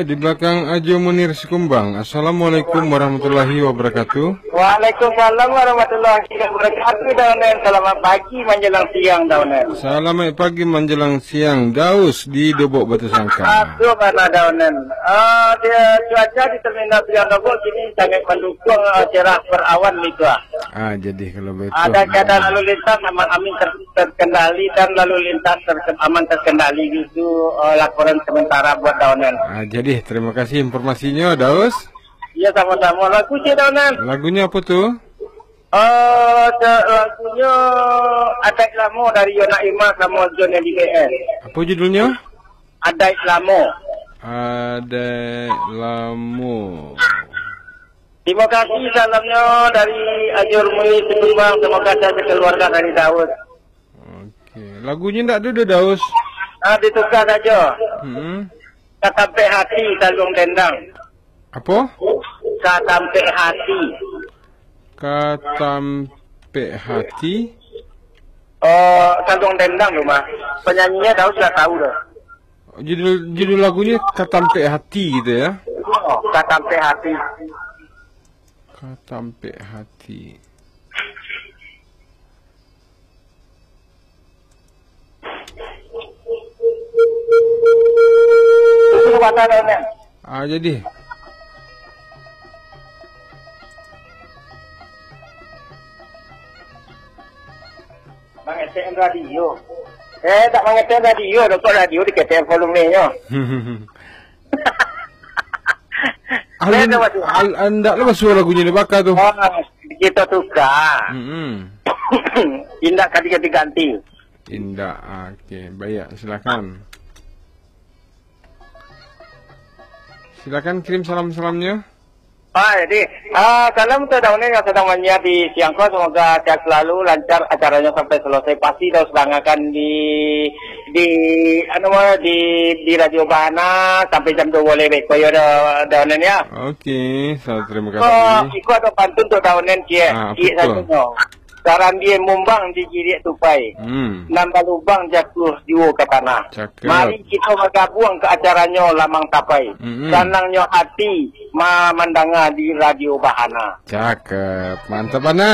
Di belakang Ajo Munir Sikumbang. Assalamualaikum warahmatullahi wabarakatuh. Waalaikumsalam warahmatullahi wabarakatuh. Daunen, selamat pagi menjelang siang Daunen. Selamat pagi menjelang siang. Daus di Dobok Batu Sangkar. Aduh mana Daunen. Cuaca di Terminal Priang Dobok kini sangat mendukung, cerah berawan gitu. Jadi kalau betul. Ada keadaan lalu lintas aman terkendali dan lalu lintas aman terkendali gitu, laporan sementara buat Daunen. Jadi terima kasih informasinya, Daus. Iya, sama-sama. Lagu sih Daunen. Lagunya apa tuh? Lagunya Adai Lamo dari Yona Ima sama John DBS. Apa judulnya? Adai Lamo. Adai Lamo. Terima kasih, salamnya dari Ajur Munir Sikumbang. Semoga saya sekeluarga dari Daus. Oke, lagunya enggak ada Daus. Ditukar saja. Katampe hati Talung Dendang. Apa? Katampe hati. Katampe hati. Talung Dendang loh mas. Penyanyinya Daus sudah tahu loh. Judul lagunya Katampe hati gitu ya? Katampe hati. Katampe hati. Jadi mengetem radio. Tak mengetem radio, dokter radio diketem volumenya. Anda lu masuk lagunya di bakal tuh. Kita tukar. Indah ganti-ganti. Indah, oke, baik, silakan. Silakan kirim salam-salamnya. Jadi salam untuk Daunen yang sedang menyiar di Siangko, semoga sehat selalu, lancar acaranya sampai selesai. Pasti Daus banggakan di Radio Bahana sampai jam 2 lebih. Koyo Daunen ya. Oke, terima kasih. Iku ada pantun untuk Daunen cie. Saran dia mumbang di jirik tupai. Nambah lubang jatuh jiwa ke tanah. Cakep. Mari kita bergabung ke acaranya lamang tapai. Senangnya hati mandanga di Radio Bahana. Cakep. Mantap Ana.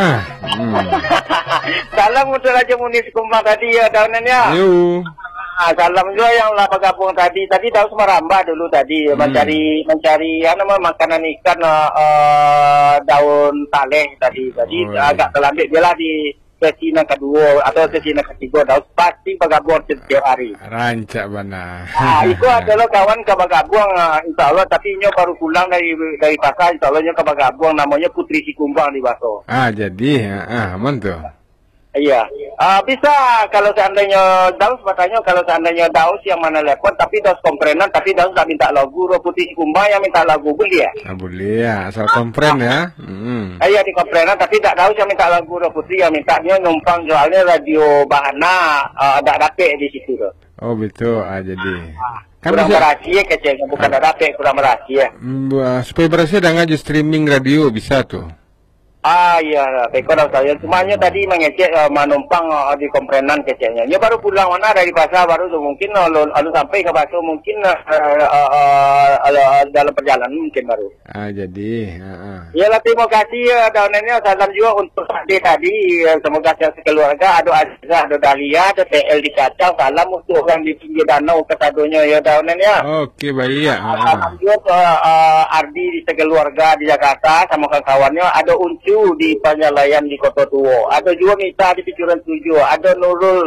Salam untuk Raja Munir Sikumbang tadi ya Daunen ya. Yuk. Salam juga yang lah bergabung tadi. Tadi Daus merambah dulu tadi mencari makanan ikan daun taleh tadi. Agak terlambat dia lah di sesi kedua atau sesi ketiga. Daus pasti bergabung setiap hari. Rancak bana. Itu adalah kawan ke bergabung insya Allah, tapi nyo baru pulang dari pasar, insya Allah nyo ke bergabung, namanya Putri Sikumbang di Baso. Jadi aman tuh. Iya, bisa kalau seandainya Daus katanya, kalau seandainya Daus yang mana telepon tapi Daus komprenan, tapi Daus tak minta lagu, Putri Sikumbang yang minta lagu boleh ya? Boleh ya, asal kompren ya. Iya di komprenan, tapi tak Daus yang minta lagu, Putri yang mintanya numpang soalnya Radio Bahana ada dapet di situ tuh. Oh betul, jadi. Kurang berasia kecilnya, bukan ada dapet, kurang berasia. Supaya berasia ada ngaji streaming radio bisa tuh. Iya, pekor saya. Semuanya tadi mengecek menumpang di komprenan kecilnya. Dia baru pulang mana dari pasar baru tuh mungkin lalu sampai ke Batu mungkin dalam perjalanan mungkin baru. Jadi. Ya, terima kasih Daunennya. Salam juga untuk Sade tadi. Semoga sehat sekeluarga. Ada Azizah, ada Dahlia, ada TL di Kacau. Salam untuk orang di pinggir danau ketadonya ya Daunennya. Oke, baik ya. Salam juga Ardi di sekeluarga di Jakarta sama kawan-kawannya. Ada Uncu di Panyalayan di Kota Tua. Ada juga Mita di Picuran 7. Ada Nurul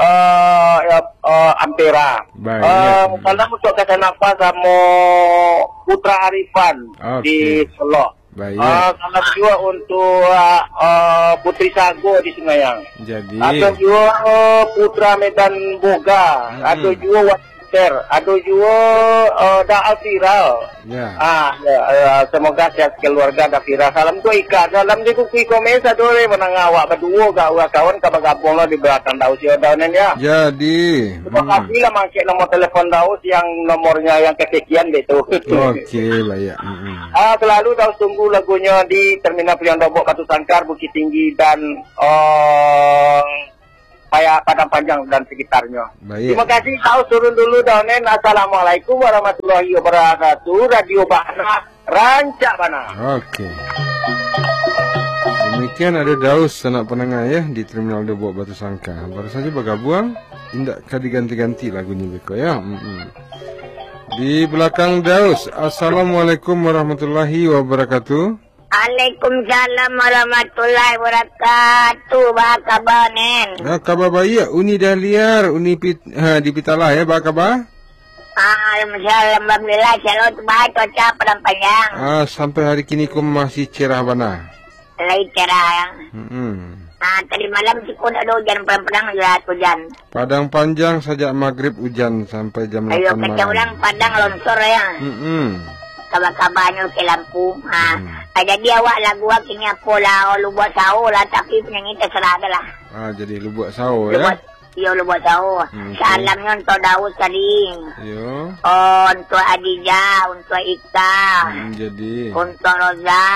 Ampera. Salam untuk Kasanapa sama Putra Arifan di Solo. Salam juga untuk Putri Sago di Singayang. Jadi. Ada juga Putra Medan Boga. Ada juga ada juga Daal Viral. Semoga sehat keluarga ada viral. Salam ku Ika. Salam di kuku komesa dole menang awak berdua kawan kawan di belakang Daus ya Daunen ya. Jadi. Terima kasih lah pakai nomor telepon Daus yang nomornya yang kesekian gitu. Oke, baik. Selalu Daus tunggu lagunya di Terminal Priang Dobok Batu Sangkar Bukit Tinggi dan Padang Panjang dan sekitarnya. Baik. Terima kasih. Tahu turun dulu Donen. Assalamualaikum warahmatullahi wabarakatuh. Radio Bana, Rancak Bana. Oke. Demikian ada Daus anak penengah ya di Terminal Depok Batu Sangka. Baru saja bergabung, tidak diganti-ganti lagunya Beko ya. Di belakang Daus. Assalamualaikum warahmatullahi wabarakatuh. Waalaikumsalam warahmatullahi wabarakatuh. Baka banen. Kabar baik. Uni dah liar. Uni di Pitalah ya. Baka ba? Alhamdulillah. Selalu baik cuaca Padang Panjang. Sampai hari kini kau masih cerah bana. Lagi cerah. Tadi malam sih kau ada hujan pelan-pelan lihat hujan. Padang Panjang sejak maghrib hujan sampai jam 8 Ayo malam. kata orang Padang longsor ya. Kabar-kabarnya ke lampu. Jadi awak lagu kini apa lah, lu buat sahur lah, tapi penyanyi terserah dah lah. Jadi lu buat sahur ya? Iya, lu buat sahur. Salamnya untuk Daud tadi. Yo. Untuk Adijah, untuk Ika. Jadi. Untuk Roza.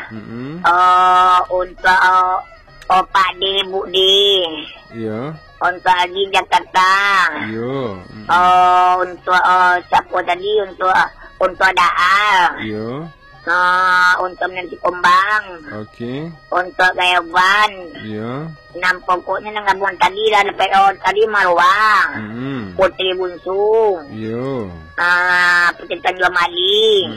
Untuk Pak D, Bu D. Iya. Untuk Haji Jakarta. Yo. Untuk siapa tadi? Untuk Daal. Yo. Untuk Nanti Kumbang. Okey. Untuk Gayaban. Ya. Enam pokoknya nang gabung tadi lah. Tadi Marwah. Putri Bunsu. Yo. Putri Tanjung Ali.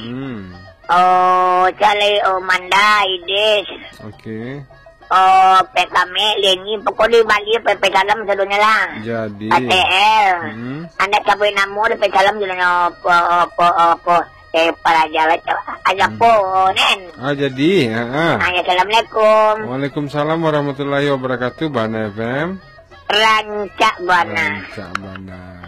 Cale Manda Ides. Okey. PKM Leni. Pokoknya balik PP Salam sedunia lah. Jadi. ATL. Anda capai namu PP Salam sedunia apa. Para jalan aja nen. Jadi. Assalamualaikum. Waalaikumsalam warahmatullahi wabarakatuh. Bana FM. Rancak Bana. Rancak Bana.